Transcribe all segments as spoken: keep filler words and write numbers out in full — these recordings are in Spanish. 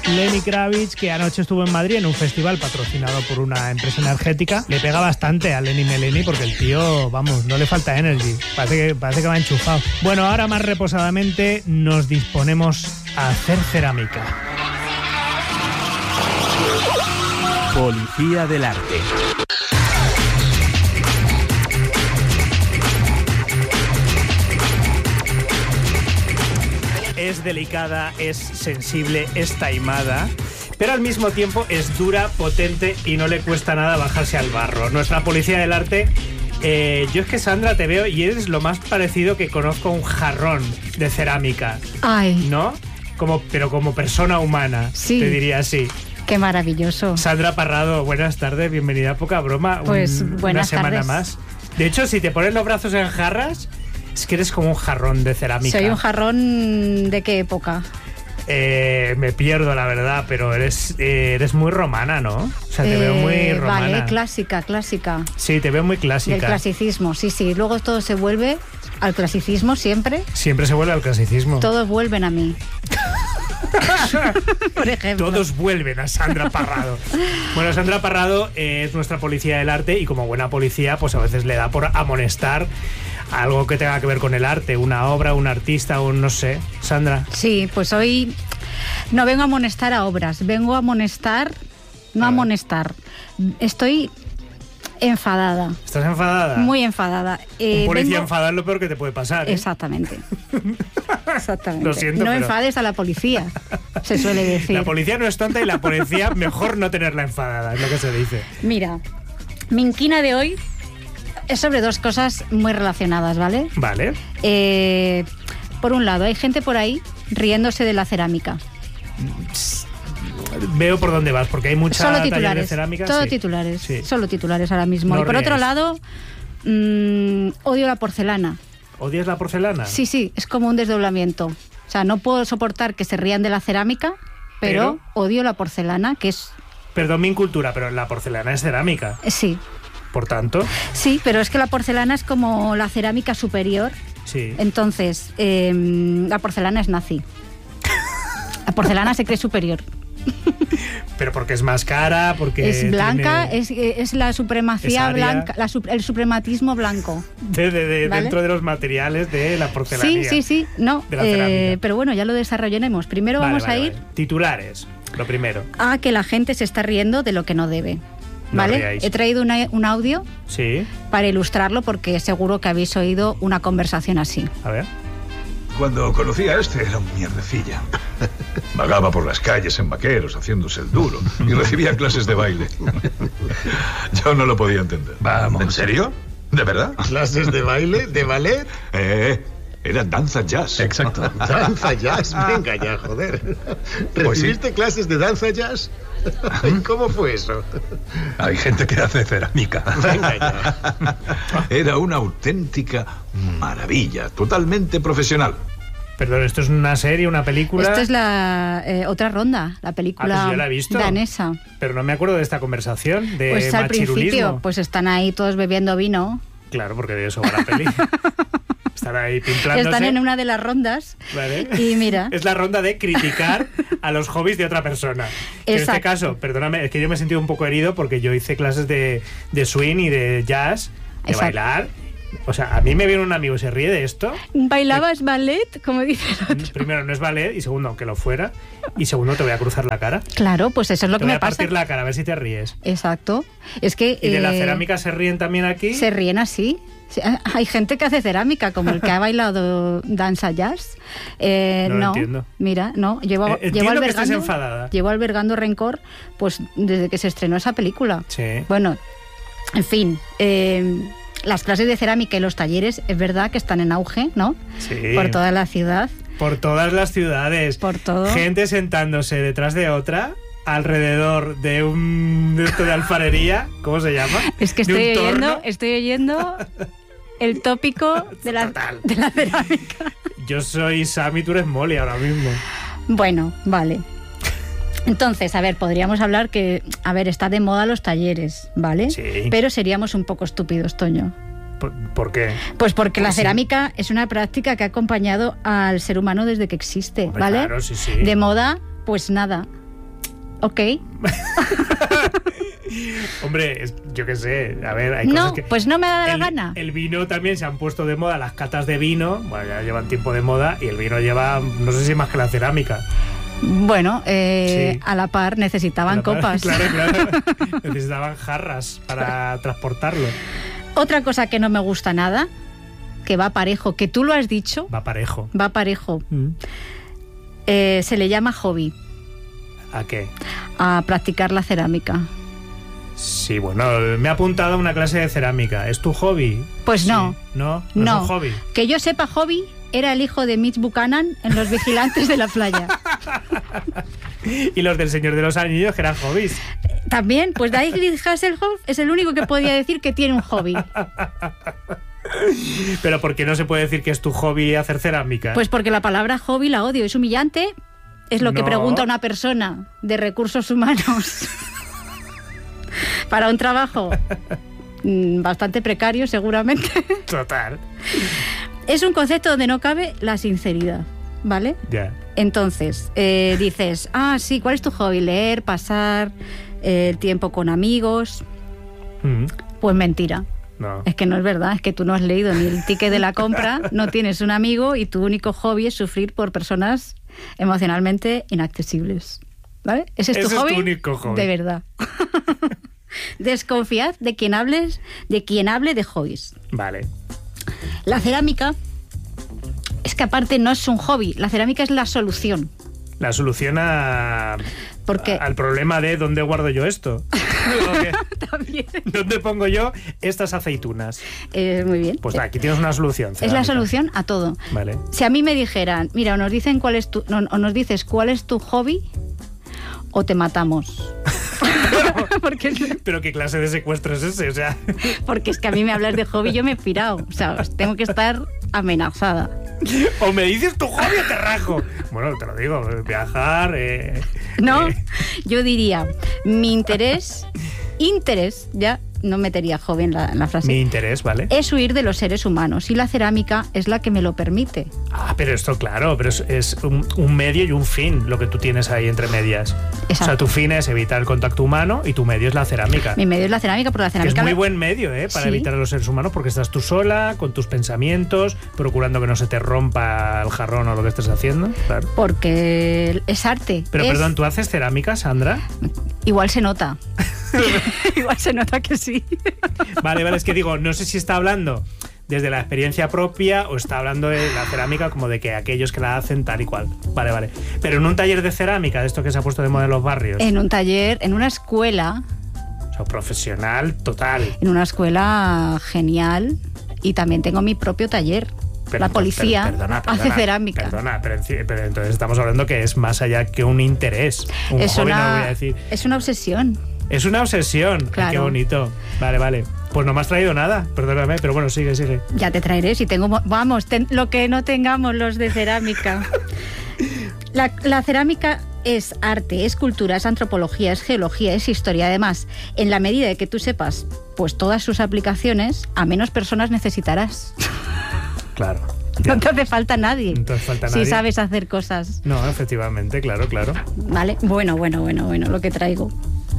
Lenny Kravitz, que anoche estuvo en Madrid en un festival patrocinado por una empresa energética. Le pega bastante a Lenny Meleni porque el tío, vamos, no le falta energy. Parece que, parece que va enchufado. Bueno, ahora más reposadamente nos disponemos a hacer cerámica. Policía del arte. Es delicada, es sensible, es taimada, pero al mismo tiempo es dura, potente y no le cuesta nada bajarse al barro. Nuestra policía del arte, eh, yo es que Sandra te veo y eres lo más parecido que conozco a un jarrón de cerámica. Ay. ¿No? Como, pero como persona humana, sí. Te diría así. Qué maravilloso. Sandra Parrado, buenas tardes, bienvenida a Poca Broma. Pues un, buenas una semana tardes. más. De hecho, si te pones los brazos en jarras, es que eres como un jarrón de cerámica. ¿Soy un jarrón de qué época? Eh, me pierdo, la verdad, pero eres, eh, eres muy romana, ¿no? O sea, te eh, veo muy romana. Vale, clásica, clásica. Sí, te veo muy clásica. Del clasicismo, sí, sí. Luego todo se vuelve al clasicismo siempre. Siempre se vuelve al clasicismo. Todos vuelven a mí. Por ejemplo. Todos vuelven a Sandra Parrado. Bueno, Sandra Parrado eh, es nuestra policía del arte y como buena policía, pues a veces le da por amonestar algo que tenga que ver con el arte, una obra, un artista, un no sé. Sandra. Sí, pues hoy no vengo a amonestar a obras, vengo a amonestar, no a, a amonestar. Estoy enfadada. ¿Estás enfadada? Muy enfadada. Eh, un policía vengo... enfadado es lo peor que te puede pasar, ¿eh? Exactamente. Exactamente. Lo siento, no pero... enfades a la policía, se suele decir. La policía no es tonta y la policía mejor no tenerla enfadada, es lo que se dice. Mira, mi inquina de hoy es sobre dos cosas muy relacionadas, ¿vale? Vale. Eh, por un lado, hay gente por ahí riéndose de la cerámica. Veo por dónde vas, porque hay mucha solo taller titulares, de cerámica. Todo sí. titulares, sí. Solo titulares ahora mismo. No y por ríes. otro lado, mmm, odio la porcelana. ¿Odias la porcelana? Sí, sí, es como un desdoblamiento. O sea, no puedo soportar que se rían de la cerámica, pero, pero... odio la porcelana, que es... Perdón mi incultura, pero la porcelana es cerámica. Sí. Por tanto... Sí, pero es que la porcelana es como la cerámica superior. Sí. Entonces, eh, la porcelana es nazi. La porcelana se cree superior. Pero porque es más cara, porque es blanca, tiene... es, es la supremacía es blanca, la, el suprematismo blanco. De, de, de, ¿vale? Dentro de los materiales de la porcelana. Sí, sí, sí, no, de la cerámica. Eh, pero bueno, ya lo desarrollaremos. Primero vale, vamos vale, a ir vale. Titulares, lo primero. A que la gente se está riendo de lo que no debe. ¿Vale? No He traído una, un audio sí. para ilustrarlo porque seguro que habéis oído una conversación así. A ver. Cuando conocí a este era un mierdecilla. Vagaba por las calles en vaqueros haciéndose el duro y recibía clases de baile. Yo no lo podía entender. Vamos. ¿En serio? ¿De verdad? ¿Clases de baile? ¿De ballet? Eh, era danza jazz. Exacto. ¿Danza jazz? Venga ya, joder. ¿Recibiste Pues sí. clases de danza jazz? ¿Cómo fue eso? Hay gente que hace cerámica. Venga ya. Era una auténtica maravilla, totalmente profesional. Perdón, ¿esto es una serie, una película? Esto es la eh, otra ronda, la película ah, pues yo la he visto, danesa. Pero no me acuerdo de esta conversación, de pues al machirulismo. principio, pues están ahí todos bebiendo vino. Claro, porque de eso va la peli. Están ahí pimplándose. Están en una de las rondas. Vale. Y mira. Es la ronda de criticar a los hobbies de otra persona. En este caso, perdóname, es que yo me he sentido un poco herido porque yo hice clases de, de swing y de jazz, de Exacto. bailar. O sea, a mí me viene un amigo y se ríe de esto. ¿Bailabas ballet? Como dice el otro. Primero, no es ballet, y segundo, aunque lo fuera. Y segundo, te voy a cruzar la cara. Claro, pues eso es lo te que voy me a pasa. partir la cara, a ver si te ríes. Exacto. Es que... ¿Y de eh, la cerámica se ríen también aquí? Se ríen así. Hay gente que hace cerámica, como el que ha bailado danza jazz. Eh, no, lo no entiendo. Mira, no, llevo, eh, llevo, albergando, que estés enfadada. llevo albergando rencor pues desde que se estrenó esa película. Sí. Bueno, en fin, eh, las clases de cerámica y los talleres es verdad que están en auge, ¿no? Sí. Por toda la ciudad. Por todas las ciudades. Por todo. Gente sentándose detrás de otra alrededor de un de esto de alfarería, ¿cómo se llama? Es que estoy oyendo, estoy oyendo el tópico de la, de la cerámica. Yo soy Sammy, tú eres Molly ahora mismo. Bueno, vale. Entonces, a ver, podríamos hablar que, a ver, está de moda los talleres, ¿vale? Sí. Pero seríamos un poco estúpidos, Toño. ¿Por, ¿por qué? Pues porque pues la sí. cerámica es una práctica que ha acompañado al ser humano desde que existe, Hombre, ¿vale? Claro, sí, sí. De moda, pues nada. Ok. Hombre, es- yo qué sé, a ver, hay No, cosas que... pues no me da la el, gana. el vino también se han puesto de moda, las catas de vino, bueno, ya llevan tiempo de moda, y el vino lleva, no sé si más que la cerámica. Bueno, eh, Sí. a la par necesitaban Claro, copas. Claro, claro. Necesitaban jarras para transportarlo. Otra cosa que no me gusta nada, que va parejo, que tú lo has dicho, Va parejo. va parejo, Mm. eh, se le llama hobby ¿A qué? a practicar la cerámica. Sí, bueno, me ha apuntado a una clase de cerámica. ¿Es tu hobby? Pues Sí. no. No, no, No. es un hobby. Que yo sepa, hobby era el hijo de Mitch Buchanan en Los Vigilantes de la Playa. Y los del Señor de los Anillos, que eran hobbies. También, pues David Hasselhoff es el único que podía decir que tiene un hobby. Pero ¿por qué no se puede decir que es tu hobby hacer cerámica? Pues porque la palabra hobby la odio, es humillante, es lo que No. pregunta una persona de recursos humanos para un trabajo mm, bastante precario seguramente. Total. Es un concepto donde no cabe la sinceridad, ¿vale? Ya. Entonces, eh, dices, ah, sí, ¿cuál es tu hobby? Leer, pasar eh, el tiempo con amigos. Mm. Pues mentira. No. Es que no es verdad, es que tú no has leído ni el ticket de la compra, no tienes un amigo y tu único hobby es sufrir por personas emocionalmente inaccesibles. ¿Vale? ¿Ese es tu Ese es tu hobby? único hobby. De verdad. Desconfiad de quien hables, de quien hable de hobbies. Vale. La cerámica es que aparte no es un hobby, la cerámica es la solución. La solución a, Porque- a- al problema de ¿dónde guardo yo esto? ¿O qué? También. ¿Dónde pongo yo estas aceitunas? Eh, muy bien. Pues aquí tienes una solución. Es la cerámica. solución a todo. Vale. Si a mí me dijeran, mira, o nos dicen cuál es tu, no, o nos dices cuál es tu hobby, o te matamos. porque, Pero ¿qué clase de secuestro es ese? O sea, porque es que a mí me hablas de hobby, yo me he pirado. O sea, tengo que estar amenazada. o me dices tu hobby o te rajo. Bueno, te lo digo, viajar. Eh, No, eh, yo diría, mi interés, interés, ya no metería hobby en la, en la frase, mi interés, ¿vale? es huir de los seres humanos y la cerámica es la que me lo permite. Ah, pero esto, claro, pero es, es un, un medio y un fin lo que tú tienes ahí entre medias. O sea, Exacto. tu fin es evitar el contacto humano y tu medio es la cerámica. Mi medio es la cerámica, porque la Que es cerámica... muy buen medio, ¿eh? Para Sí. evitar a los seres humanos, porque estás tú sola, con tus pensamientos, procurando que no se te rompa el jarrón o lo que estés haciendo. Claro. Porque es arte. Pero es- perdón, ¿tú haces cerámica, Sandra? Igual se nota. Igual se nota que sí. Vale, vale, es que digo, no sé si está hablando desde la experiencia propia o está hablando de la cerámica como de que aquellos que la hacen tal y cual. Vale, vale. Pero en un taller de cerámica, de esto que se ha puesto de moda en los barrios, En un taller, en una escuela, o sea, profesional total. en una escuela genial, y también tengo mi propio taller. Pero, la policía per- perdona, hace perdona, cerámica. Perdona, pero, en- pero entonces estamos hablando que es más allá que un interés. Un es, hobby, no una, voy a decir. es una obsesión. Es una obsesión. Ay, Claro. qué bonito. Vale, vale. Pues no me has traído nada, perdóname, pero bueno, sigue, sigue. Ya te traeré si tengo... mo- Vamos, ten- lo que no tengamos los de cerámica. La, la cerámica es arte, es cultura, es antropología, es geología, es historia. Además, en la medida de que tú sepas pues todas sus aplicaciones, a menos personas necesitarás. Claro. No te hace falta nadie. No te hace falta si nadie. sabes hacer cosas. No, efectivamente, claro, claro. ¿Vale? Bueno, bueno, bueno, bueno, lo que traigo.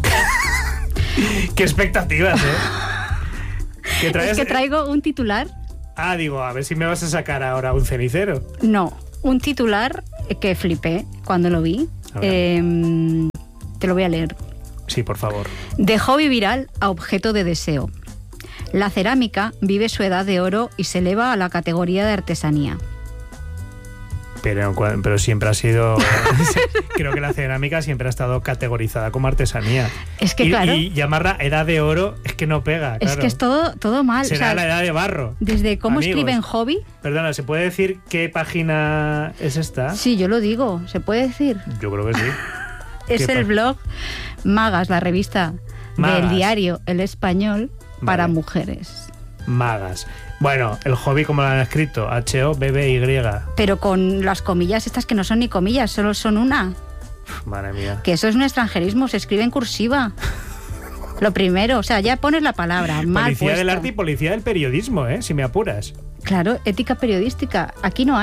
Qué expectativas, ¿eh? ¿Qué traes? Es que traigo un titular. Ah, digo, a ver si me vas a sacar ahora un cenicero. No, un titular que flipé cuando lo vi. A ver. Eh, te lo voy a leer. Sí, por favor. De hobby viral a objeto de deseo. La cerámica vive su edad de oro y se eleva a la categoría de artesanía. Pero, cua- pero siempre ha sido... Creo que la cerámica siempre ha estado categorizada como artesanía. Es que y, claro, y llamarla edad de oro es que no pega, es claro. que es todo, todo mal. Será O sea, la edad de barro. desde cómo Amigos. escriben hobby, Perdona, ¿se puede decir qué página es esta? sí, yo lo digo, se puede decir. Yo creo que sí. Es ¿Qué el pa- blog Magas, la revista Magas. del diario El Español para Vale. mujeres. Magas. Bueno, el hobby como lo han escrito, H O B B Y. Pero con las comillas estas que no son ni comillas, solo son una. Uf, madre mía. Que eso es un extranjerismo, se escribe en cursiva. Lo primero, o sea, ya pones la palabra mal Policía del puesta. arte y policía del periodismo, ¿eh? Si me apuras. Claro, ética periodística, aquí no hay.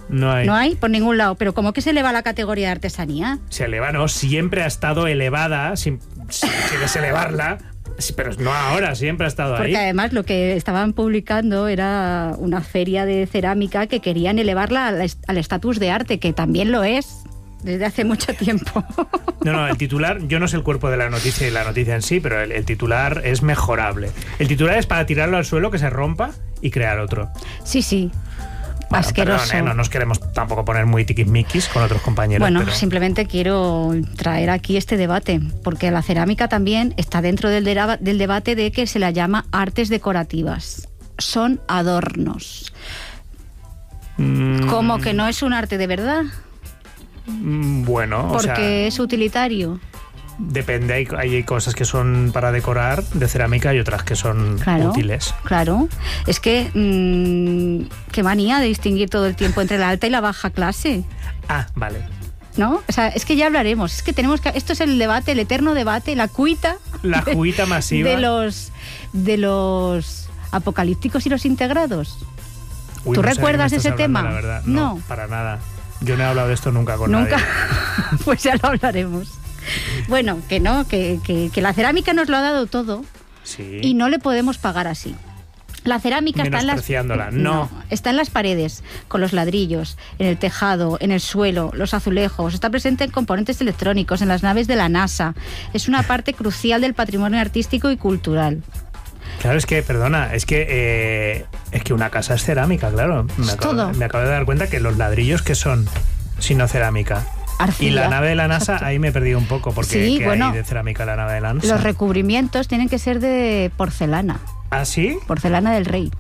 No hay. No hay por ningún lado. Pero ¿cómo que se eleva la categoría de artesanía? Se eleva, no, siempre ha estado elevada, si, si quieres elevarla, sí, pero no ahora, siempre ha estado Porque ahí. además lo que estaban publicando era una feria de cerámica que querían elevarla al est- al estatus de arte, que también lo es desde hace mucho tiempo. No, no, el titular, yo no sé el cuerpo de la noticia y la noticia en sí, pero el, el titular es mejorable. El titular es para tirarlo al suelo, que se rompa y crear otro. Sí, sí. Bueno, Asqueroso. perdón, ¿eh? No nos queremos tampoco poner muy tiquismiquis con otros compañeros. Bueno, pero... simplemente quiero traer aquí este debate, porque la cerámica también está dentro del, dera- del debate de que se la llama artes decorativas. Son adornos. Mm, Como que no es un arte de verdad, mm, bueno, o porque sea, es utilitario. depende, hay, hay cosas que son para decorar de cerámica y otras que son Claro, útiles. claro. Es que mmm, qué manía de distinguir todo el tiempo entre la alta y la baja clase, Ah, vale. ¿no? O sea, es que ya hablaremos. Es que tenemos que esto es el debate, el eterno debate, la cuita, La de- juguita masiva. de los de los apocalípticos y los integrados. Uy, ¿Tú no sé de qué recuerdas me estás ese hablando, tema? La verdad. No, No. para nada. Yo no he hablado de esto nunca con Nunca. nadie. Pues ya lo hablaremos. Bueno, que no, que, que, que la cerámica nos lo ha dado todo Sí. y no le podemos pagar así. La cerámica está en las Menospreciándola, no. está en las paredes, con los ladrillos, en el tejado, en el suelo, los azulejos, está presente en componentes electrónicos, en las naves de la NASA. Es una parte crucial del patrimonio artístico y cultural. Claro, es que, perdona, es que eh, es que una casa es cerámica, claro. Me Es acabo, todo. me acabo de dar cuenta que los ladrillos que son, sino cerámica. Arcilla. Y la nave de la NASA, Exacto. ahí me he perdido un poco, porque Sí, ¿qué bueno, hay de cerámica la nave de la NASA? Los recubrimientos tienen que ser de porcelana, ¿Ah, sí? porcelana del rey.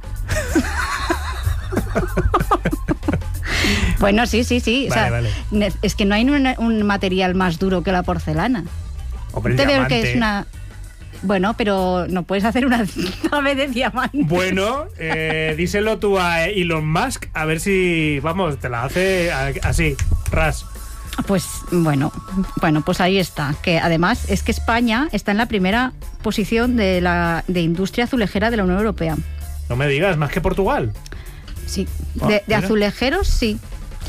Bueno, sí, sí, sí. O Vale, sea, vale. ne- es que no hay un, un material más duro que la porcelana. Hombre, el Te veo diamante. que es una... Bueno, pero no puedes hacer una nave de diamante. Bueno, eh, díselo tú a Elon Musk, a ver si, vamos, te la hace a- así, ras. Pues bueno, bueno, pues ahí está. Que además es que España está en la primera posición de la de industria azulejera de la Unión Europea. No me digas, más que Portugal. Sí, Ah, de, de mira. azulejeros sí.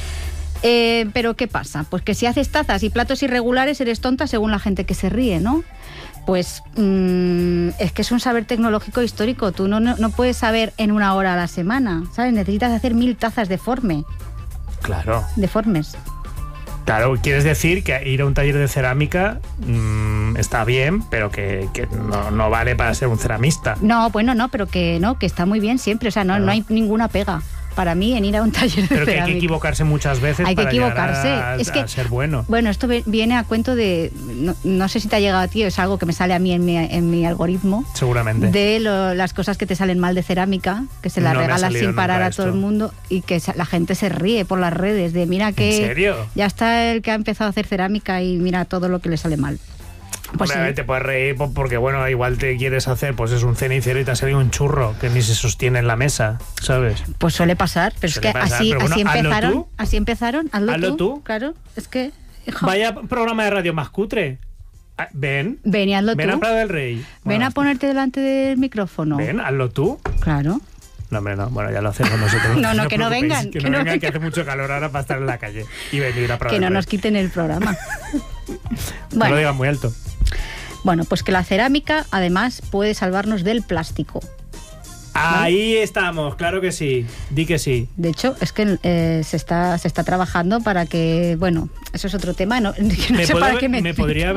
Eh, pero ¿qué pasa? Pues que si haces tazas y platos irregulares eres tonta según la gente que se ríe, ¿no? Pues mmm, es que es un saber tecnológico histórico. Tú no, no, no puedes saber en una hora a la semana, ¿sabes? Necesitas hacer mil tazas deforme, Claro. deformes. Claro, quieres decir que ir a un taller de cerámica mmm, está bien, pero que, que no, no vale para ser un ceramista. No, bueno, no, pero que no, que está muy bien siempre. O sea, no, Claro. no hay ninguna pega para mí en ir a un taller de Pero que hay que cerámica. equivocarse muchas veces Hay que para llegar equivocarse. a, Es que- a ser bueno. Bueno, esto ve- viene a cuento de... No, no sé si te ha llegado a ti, es algo que me sale a mí en mi, en mi algoritmo. Seguramente. De lo- las cosas que te salen mal de cerámica, que se las No me ha regalas salido sin parar nunca a todo el esto. mundo y que sa- la gente se ríe por las redes de mira que... ¿En serio? Ya está el que ha empezado a hacer cerámica y mira todo lo que le sale mal. Pues Hombre, sí. te puedes reír po- porque, bueno, igual te quieres hacer, pues es un cenicero y te ha salido un churro que ni se sostiene en la mesa, ¿sabes? Pues suele pasar, pero Suele es que pasar, así, pero bueno, así hazlo empezaron. tú. Así empezaron, hazlo, Hazlo tú. tú. Claro, es que... hijo, Vaya programa de radio más cutre. Ah, Ven. ven y hazlo Ven tú. a Prado del Rey. Ven Bueno, a ponerte delante del micrófono. Ven, hazlo tú. Claro. No, hombre, no. Bueno, ya lo hacemos nosotros. No, no, os que no preocupéis, vengan, Que, que no no vengan, que vengan. hace mucho calor ahora para estar en la calle y venir a Prado Que del no Rey. nos quiten el programa. No lo Bueno, digan muy alto. bueno, pues que la cerámica además puede salvarnos del plástico. Ahí estamos, claro que sí. Di que sí. De hecho, es que eh, se está se está trabajando para que, bueno, eso es otro tema, no, que no ¿Me, sé puedo- para qué me, me podría